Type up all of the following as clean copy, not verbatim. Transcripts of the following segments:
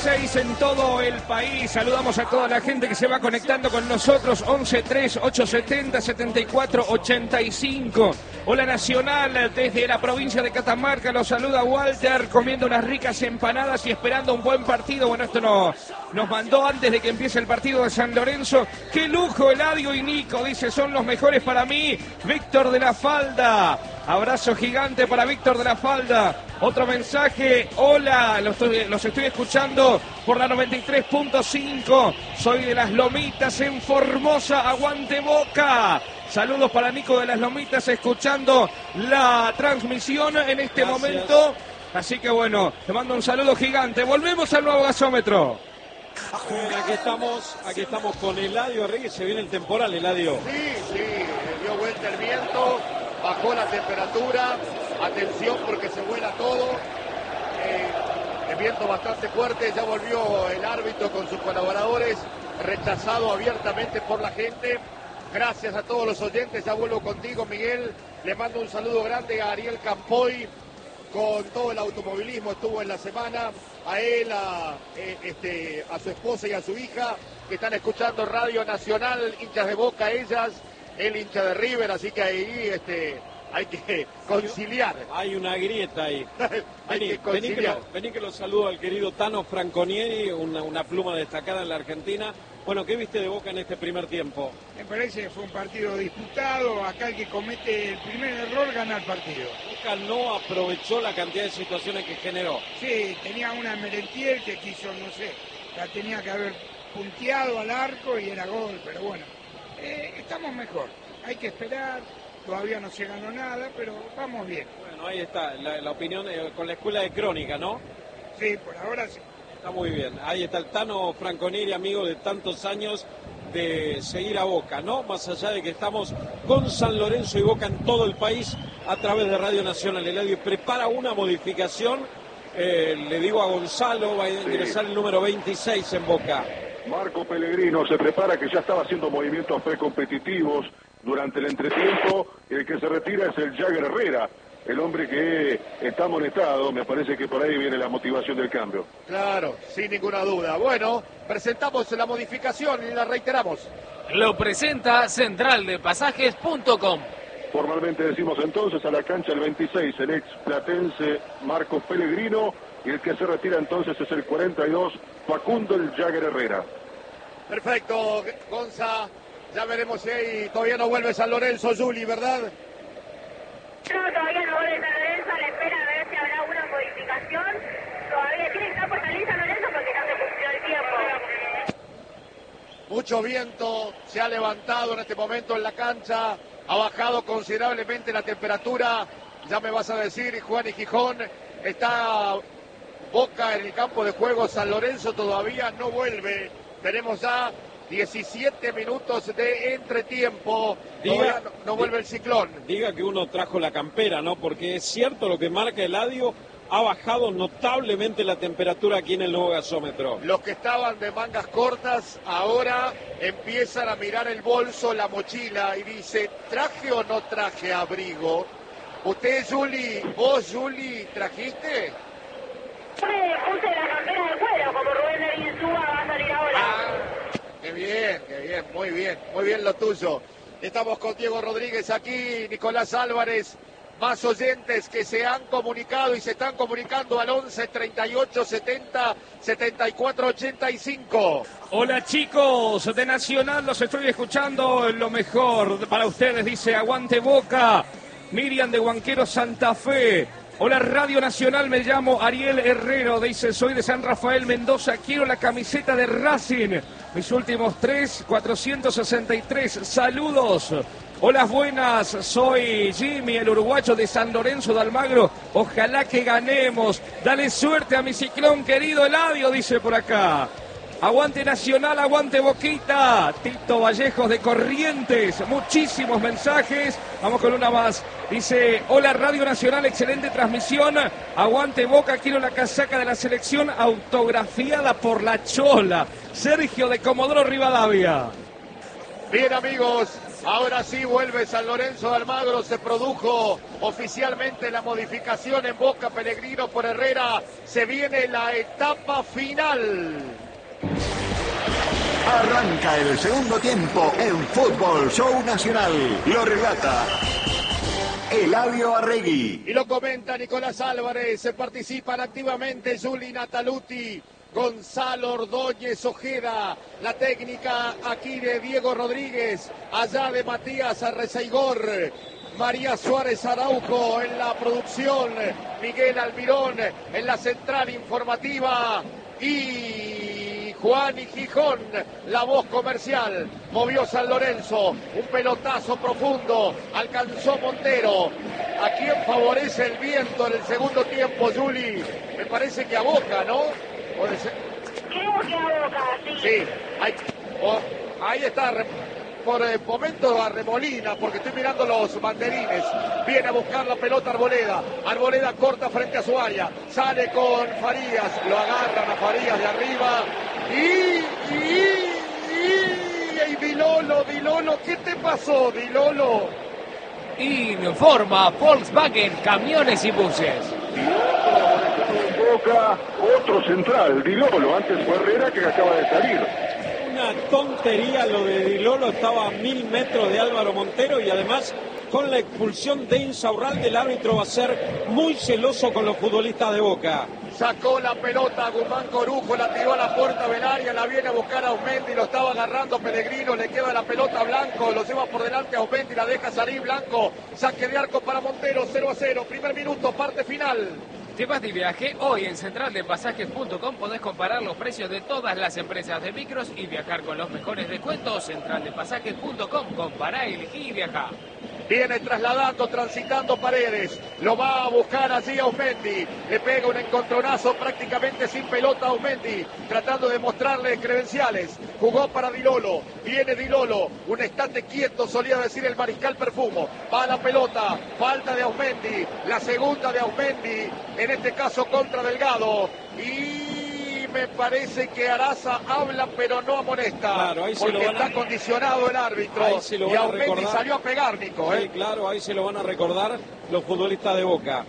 6 en todo el país. Saludamos a toda la gente que se va conectando con nosotros. 11-3-870-74-85. Hola Nacional, desde la provincia de Catamarca los saluda Walter, comiendo unas ricas empanadas y esperando un buen partido. Bueno, esto nos mandó antes de que empiece el partido de San Lorenzo. ¡Qué lujo! Eladio y Nico, dice, son los mejores para mí. Víctor de la Falda. Abrazo gigante para Víctor de la Falda. Otro mensaje, hola, los estoy escuchando por la 93.5. Soy de Las Lomitas en Formosa, aguante Boca. Saludos para Nico de Las Lomitas escuchando la transmisión en este momento. Así que bueno, te mando un saludo gigante. Volvemos al nuevo gasómetro. Bueno, aquí estamos con Eladio Reyes. Se viene el temporal, Eladio. Sí, dio vuelta el viento, bajó la temperatura. Atención porque se vuela todo. El viento bastante fuerte. Ya volvió el árbitro con sus colaboradores, rechazado abiertamente por la gente. Gracias a todos los oyentes. Ya vuelvo contigo, Miguel. Le mando un saludo grande a Ariel Campoy. Con todo el automovilismo estuvo en la semana, a él, a su esposa y a su hija, que están escuchando Radio Nacional, hinchas de Boca ellas, él hincha de River, así que ahí hay que conciliar. Hay una grieta ahí. Vení que lo saludo al querido Tano Franconieri, una pluma destacada en la Argentina. Bueno, ¿qué viste de Boca en este primer tiempo? Me parece que fue un partido disputado. Acá el que comete el primer error gana el partido. Boca no aprovechó la cantidad de situaciones que generó. Sí, tenía una Merentiel que quiso, no sé, la tenía que haber punteado al arco y era gol, pero bueno, estamos mejor. Hay que esperar, todavía no se ganó nada, pero vamos bien. Bueno, ahí está la opinión con la escuela de crónica, ¿no? Sí, por ahora sí. Está muy bien. Ahí está el Tano Franconieri, amigo de tantos años de seguir a Boca, ¿no? Más allá de que estamos con San Lorenzo y Boca en todo el país a través de Radio Nacional. Eladio prepara una modificación. Le digo a Gonzalo, va a ingresar el número 26 en Boca. Marco Pellegrino se prepara, que ya estaba haciendo movimientos precompetitivos durante el entretiempo. El que se retira es el Jagger Herrera, el hombre que está amonestado. Me parece que por ahí viene la motivación del cambio. Claro, sin ninguna duda. Bueno, presentamos la modificación y la reiteramos. Lo presenta centraldepasajes.com. Formalmente decimos entonces a la cancha el 26, el ex platense Marcos Pellegrino, y el que se retira entonces es el 42, Facundo el Jagger Herrera. Perfecto, Gonza. Ya veremos si ahí todavía no vuelve San Lorenzo, Juli, ¿verdad? No, todavía no vuelve San Lorenzo, a la espera a ver si habrá una modificación. Todavía tiene que estar por salir San Lorenzo porque no se cumplió el tiempo. Mucho viento se ha levantado en este momento en la cancha, ha bajado considerablemente la temperatura. Ya me vas a decir, Juan y Gijón, está Boca en el campo de juego, San Lorenzo todavía no vuelve. Tenemos ya 17 minutos de entretiempo. Todavía no vuelve el ciclón. Diga que uno trajo la campera, ¿no? Porque es cierto lo que marca Eladio, ha bajado notablemente la temperatura aquí en el nuevo gasómetro. Los que estaban de mangas cortas ahora empiezan a mirar el bolso, la mochila y dice, ¿traje o no traje abrigo? ¿Usted, Juli, vos, Juli, trajiste? Puse la campera de cuero, como Rubén de Insúa va a salir ahora. Qué bien, muy bien lo tuyo. Estamos con Diego Rodríguez aquí, Nicolás Álvarez, más oyentes que se han comunicado y se están comunicando al 11 38 70 74 85. Hola chicos de Nacional, los estoy escuchando, lo mejor para ustedes, dice aguante Boca. Miriam de Huanquero Santa Fe. Hola Radio Nacional, me llamo Ariel Herrero, dice, soy de San Rafael Mendoza, quiero la camiseta de Racing. Mis últimos 463, saludos. Hola, buenas, soy Jimmy, el uruguayo de San Lorenzo de Almagro. Ojalá que ganemos. Dale suerte a mi ciclón, querido Eladio, dice por acá. Aguante Nacional, aguante Boquita. Tito Vallejos de Corrientes. Muchísimos mensajes. Vamos con una más. Dice, hola Radio Nacional, excelente transmisión. Aguante Boca, quiero la casaca de la selección autografiada por la Chola. Sergio de Comodoro Rivadavia. Bien amigos, Ahora sí vuelve San Lorenzo de Almagro, se produjo oficialmente la modificación en Boca. Pellegrino por Herrera, se viene la etapa final. Arranca el segundo tiempo en Fútbol Show Nacional. Lo relata Eladio Arregui. Y lo comenta Nicolás Álvarez. Se participan activamente Juli Nataluti, Gonzalo Ordóñez Ojeda, la técnica aquí de Diego Rodríguez, allá de Matías Arrezaigor, María Suárez Araujo en la producción, Miguel Almirón en la central informativa y Juan y Gijón, la voz comercial. Movió San Lorenzo, un pelotazo profundo, alcanzó Montero. ¿A quién favorece el viento en el segundo tiempo, Juli? Me parece que a Boca, ¿no? Creo que a Boca, sí. Sí, ahí está, por el momento a Remolina, porque estoy mirando los banderines. Viene a buscar la pelota Arboleda. Arboleda corta frente a su área. Sale con Farías, lo agarran a Farías de arriba. Y Dilolo, ¿qué te pasó, Dilolo? Informa Volkswagen Camiones y Buses. Boca, otro central, Dilolo, antes fue Herrera que acaba de salir. Una tontería lo de Dilolo, estaba a 1000 metros de Álvaro Montero y además con la expulsión de Insaurralde el árbitro va a ser muy celoso con los futbolistas de Boca. Sacó la pelota Guzmán Corujo, la tiró a la puerta del área, la viene a buscar a Aumendi, lo estaba agarrando Pellegrino, le queda la pelota a Blanco, lo lleva por delante a Aumendi, la deja salir Blanco, saque de arco para Montero, 0-0, primer minuto, parte final. ¿Te vas de viaje? Hoy en centraldepasajes.com podés comparar los precios de todas las empresas de micros y viajar con los mejores descuentos. Centraldepasajes.com, compará, elegí y viajá. Viene trasladando, transitando Paredes, lo va a buscar allí a Aumendi, le pega un encontronazo prácticamente sin pelota a Aumendi, tratando de mostrarle credenciales, jugó para Dilolo, viene Dilolo, un estate quieto solía decir el mariscal Perfumo, va a la pelota, falta de Aumendi, la segunda de Aumendi, en este caso contra Delgado, y me parece que Araza habla pero no amonesta, claro, ahí porque está condicionado el árbitro, y Aumendi salió a pegar, Nico. Sí, claro, ahí se lo van a recordar los futbolistas de Boca.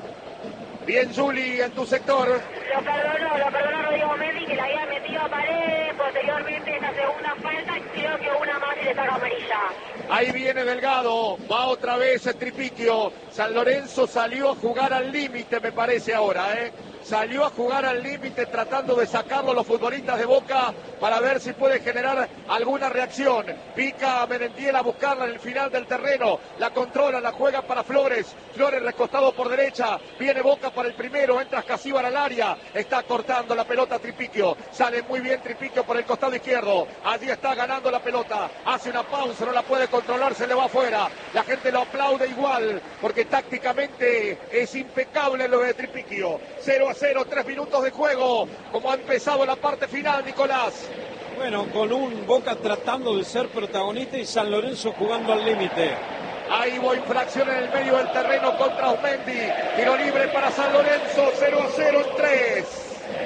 Bien, Juli, en tu sector. Lo perdonó Rodrigo Aumendi, que la había metido a Paredes, posteriormente esa segunda falta, y creo que una más y le saca amarilla. Ahí viene Delgado, va otra vez Tripiquio. San Lorenzo salió a jugar al límite, me parece ahora, Salió a jugar al límite tratando de sacarlo a los futbolistas de Boca para ver si puede generar alguna reacción. Pica a Merentiel a buscarla en el final del terreno. La controla, la juega para Flores. Flores recostado por derecha. Viene Boca para el primero. Entra Casíbar al área. Está cortando la pelota Tripiquio. Sale muy bien Tripiquio por el costado izquierdo. Allí está ganando la pelota. Hace una pausa, no la puede controlar, se le va afuera. La gente lo aplaude igual porque tácticamente es impecable lo de Tripiquio. 0-0, 3 minutos de juego. Como ha empezado la parte final, Nicolás. Bueno, con un Boca tratando de ser protagonista y San Lorenzo jugando al límite. Ahí hubo infracción en el medio del terreno contra Aumendi. Tiro libre para San Lorenzo, 0-0 en 3.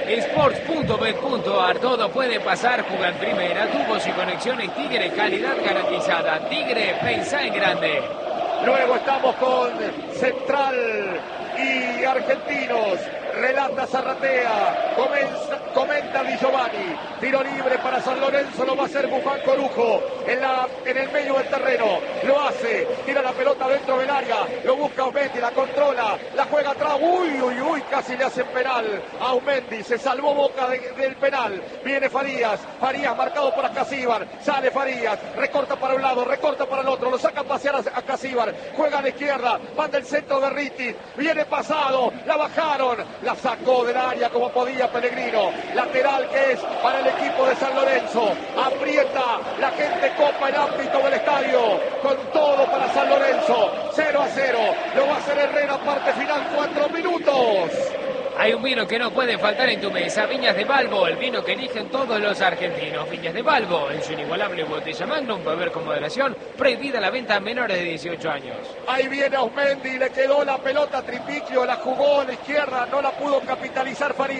Sports.bet.ar, todo puede pasar, juega en primera, tubos y conexiones Tigre, calidad garantizada. Tigre, pensá en grande. Luego estamos con Central y Argentinos. Relata Zarratea, comenta Di Giovanni, tiro libre para San Lorenzo, lo va a hacer Guzmán Corujo en el medio del terreno, lo hace, tira la pelota dentro del área, lo busca Aumendi, la controla, la juega atrás, uy, casi le hacen penal a Aumendi, se salvó Boca del penal, viene Farías marcado por Acasíbar, sale Farías, recorta para un lado, recorta para el otro, lo saca a pasear a Acasíbar, juega a la izquierda, manda el centro de Ritti, viene pasado, la bajaron, la sacó del área como podía Pellegrino, lateral que es para el equipo de San Lorenzo, aprieta, la gente copa el ámbito del estadio, con todo para San Lorenzo, 0-0, lo va a hacer Herrera, parte final, 4 minutos. Hay un vino que no puede faltar en tu mesa, Viñas de Balbo, el vino que eligen todos los argentinos. Viñas de Balbo, en su inigualable botella Magnum, beber con moderación, prohibida la venta a menores de 18 años. Ahí viene Aumendi, le quedó la pelota a Tripiquio, la jugó a la izquierda, no la pudo capitalizar Farías.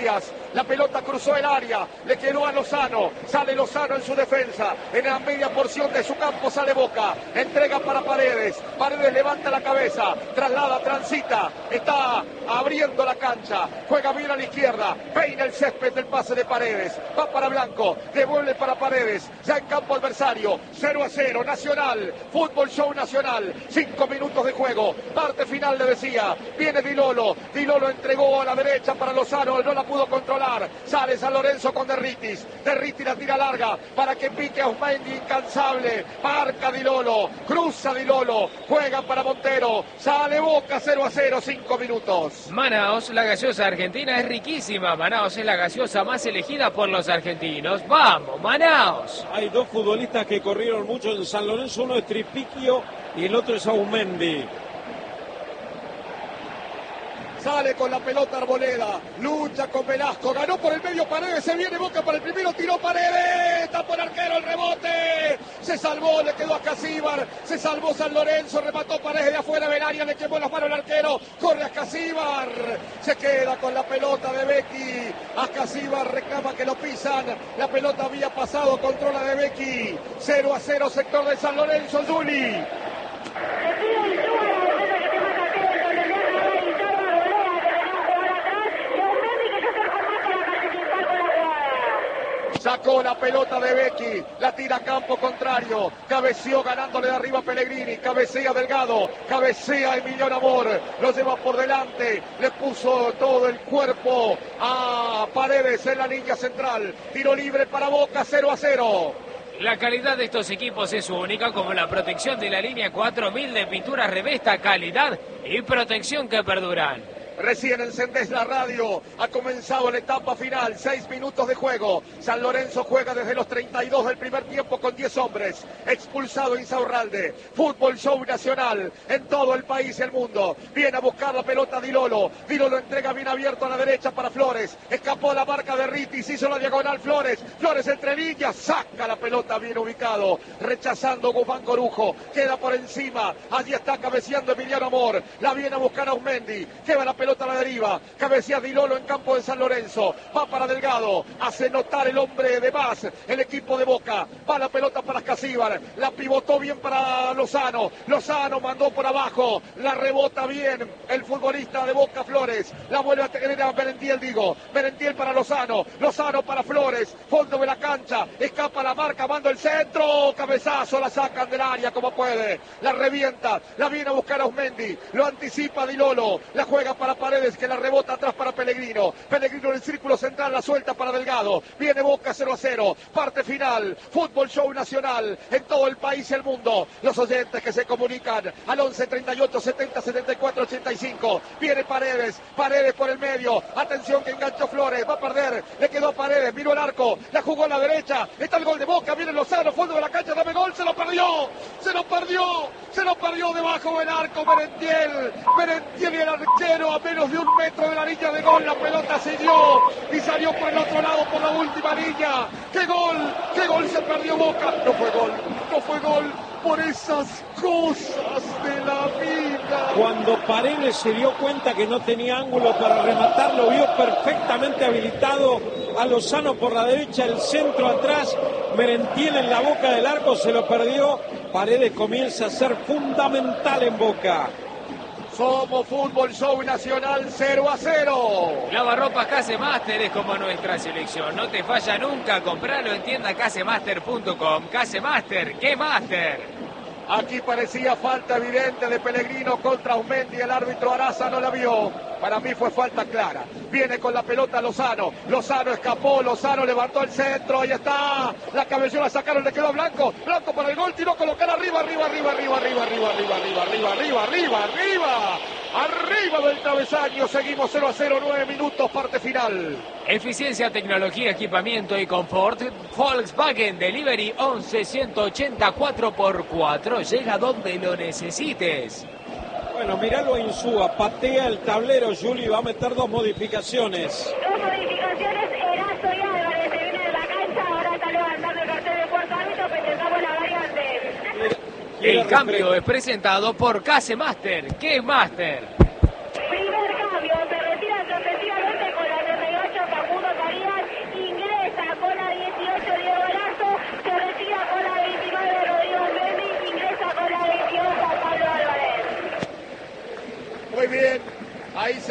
La pelota cruzó el área, le quedó a Lozano. Sale Lozano en su defensa. En la media porción de su campo sale Boca. Entrega para Paredes. Paredes levanta la cabeza. Traslada, transita. Está abriendo la cancha. Juega bien a la izquierda. Peina el césped del pase de Paredes. Va para Blanco. Devuelve para Paredes. Ya en campo adversario. 0-0. Nacional. Fútbol Show Nacional. 5 minutos de juego. Parte final le decía. Viene Di Lolo. Di Lolo entregó a la derecha para Lozano. No la pudo controlar. Sale San Lorenzo con Derritis. Derritis la tira larga para que pique a Osmendi, incansable. Marca Di Lolo. Cruza Di Lolo. Juega para Montero. Sale Boca 0-0. 5 minutos. Manaos, la gaseosa argentina es riquísima. Manaos es la gaseosa más elegida por los argentinos. ¡Vamos, Manaos! Hay dos futbolistas que corrieron mucho en San Lorenzo. Uno es Tripiquio y el otro es Aumendi. Sale con la pelota Arboleda, lucha con Velasco, ganó por el medio Paredes, se viene Boca para el primero, tiró Paredes, tapó el arquero, el rebote, se salvó, le quedó a Casíbar, se salvó San Lorenzo, remató Paredes de afuera del área, le quemó las manos al arquero, corre a Casíbar, se queda con la pelota de Becky, a Casíbar reclama que lo pisan, la pelota había pasado, controla de Becky, 0-0 sector de San Lorenzo, Juli. Sacó la pelota de Becky, la tira a campo contrario, cabeceó ganándole de arriba a Pellegrini, cabecea Delgado, cabecea Emiliano Amor, lo lleva por delante, le puso todo el cuerpo a Paredes en la línea central, tiro libre para Boca, 0-0. La calidad de estos equipos es única, como la protección de la línea 4000 de pintura revesta, calidad y protección que perduran. Recién encendés la radio, ha comenzado la etapa final, 6 minutos de juego. San Lorenzo juega desde los 32 del primer tiempo con 10 hombres. Expulsado Insaurralde. Fútbol Show Nacional en todo el país y el mundo. Viene a buscar la pelota Di Lolo. Di Lolo entrega bien abierto a la derecha para Flores. Escapó la marca de Ritis, hizo la diagonal Flores. Flores entre líneas, saca la pelota bien ubicado. Rechazando Guzmán Corujo. Queda por encima. Allí está cabeceando Emiliano Amor. La viene a buscar a Osmendi. Lleva la pelota a la deriva, cabecea Di Lolo en campo de San Lorenzo, va para Delgado, hace notar el hombre de más, el equipo de Boca, va la pelota para Casíbar, la pivotó bien para Lozano, Lozano mandó por abajo, la rebota bien el futbolista de Boca Flores, la vuelve a tener a Merentiel, Merentiel para Lozano, Lozano para Flores, fondo de la cancha, escapa la marca, manda el centro, cabezazo, la sacan del área como puede, la revienta, la viene a buscar a Osmendi, lo anticipa Di Lolo, la juega para Paredes que la rebota atrás para Pellegrino. Pellegrino en el círculo central, la suelta para Delgado. Viene Boca 0-0. Parte final. Fútbol Show Nacional en todo el país y el mundo. Los oyentes que se comunican al 11 38 70 74 85. Viene Paredes. Paredes por el medio. Atención que enganchó Flores. Va a perder. Le quedó a Paredes. Miró el arco. La jugó a la derecha. Está el gol de Boca. Viene Lozano. Fondo de la cancha. Dame gol. Se lo perdió. Se lo perdió. Se lo perdió debajo del arco. Merentiel. Merentiel y el arquero a menos de 1 metro de la línea de gol, la pelota siguió y salió por el otro lado por la última línea. ¡Qué gol se perdió Boca! No fue gol por esas cosas de la vida. Cuando Paredes se dio cuenta que no tenía ángulo para rematar, lo vio perfectamente habilitado a Lozano por la derecha, el centro atrás, Merentiel en la boca del arco, se lo perdió. Paredes comienza a ser fundamental en Boca. Somos Fútbol Show Nacional 0-0. Lavarropas Casemaster es como nuestra selección. No te falla nunca. Compralo en tienda casemaster.com. Casemaster, ¿qué Master? Aquí parecía falta evidente de Pellegrino contra Osmendi. El árbitro Araza no la vio. Para mí fue falta clara. Viene con la pelota Lozano. Lozano escapó. Lozano levantó el centro. Ahí está. La cabellera la sacaron. Le quedó a Blanco. Blanco para el gol. Tiró a colocar arriba. Arriba del travesaño. Seguimos 0-0. 9 minutos. Parte final. Eficiencia, tecnología, equipamiento y confort. Volkswagen Delivery 11 180 4x4. Llega donde lo necesites. Bueno, miralo a Insúa, patea el tablero, Juli, va a meter 2 modificaciones. 2 modificaciones, Erazo y Álvarez se viene de la cancha, ahora está levantando el cartel de cuarto árbitro, presentamos la variante. El cambio es presentado por Casemaster. ¿Qué Master? Primer cambio, se retira sorpresivamente con la 38, Facundo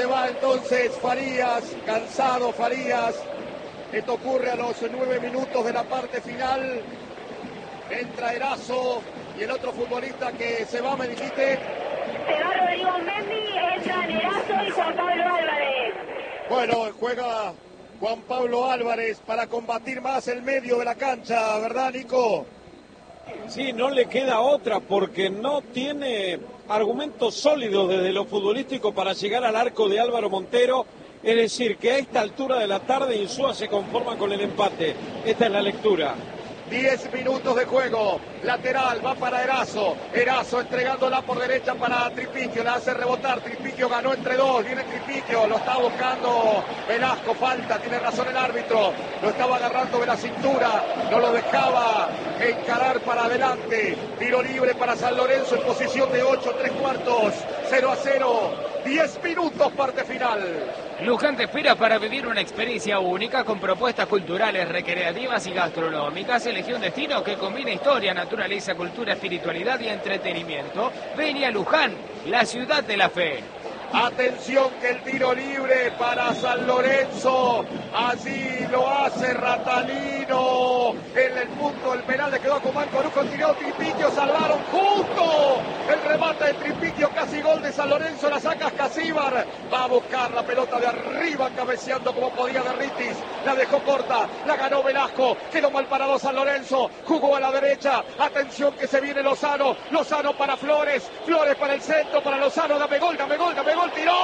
va entonces Farías, cansado Farías. Esto ocurre a los 9 minutos de la parte final. Entra Erazo y el otro futbolista que se va, me dijiste. Se va Rodrigo Mendy, entran Erazo y Juan Pablo Álvarez. Bueno, juega Juan Pablo Álvarez para combatir más el medio de la cancha, ¿verdad, Nico? Sí, no le queda otra porque no tiene argumentos sólidos desde lo futbolístico para llegar al arco de Álvaro Montero. Es decir, que a esta altura de la tarde Insúa se conforma con el empate. Esta es la lectura. 10 minutos de juego, lateral, va para Erazo, Erazo entregándola por derecha para Tripiquio, la hace rebotar, Tripiquio ganó entre dos, viene Tripiquio, lo está buscando Velasco, falta, tiene razón el árbitro, lo estaba agarrando de la cintura, no lo dejaba encarar para adelante, tiro libre para San Lorenzo en posición de 8, 3/4, 0-0, 10 minutos, parte final. Luján te espera para vivir una experiencia única con propuestas culturales, recreativas y gastronómicas. Elegí un destino que combina historia, naturaleza, cultura, espiritualidad y entretenimiento. Ven a Luján, la ciudad de la fe. Atención que el tiro libre para San Lorenzo, allí lo hace Ratalino, en el punto del penal le quedó con Marco Arujo, tiró Tripiquio, salvaron justo, el remate de Tripiquio, casi gol de San Lorenzo, la saca Casíbar, va a buscar la pelota de arriba, cabeceando como podía Derritis, la dejó corta, la ganó Velasco, quedó mal parado San Lorenzo, jugó a la derecha, atención que se viene Lozano, Lozano para Flores, Flores para el centro, para Lozano, dame gol, tiró,